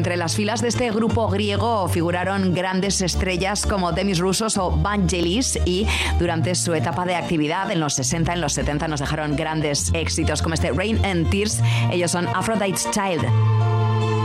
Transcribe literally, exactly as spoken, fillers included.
entre las filas de este grupo griego figuraron grandes estrellas como Demis Roussos o Vangelis, y durante su etapa de actividad en los sesenta, en los setenta nos dejaron grandes éxitos como este Rain and Tears. Ellos son Aphrodite's Child.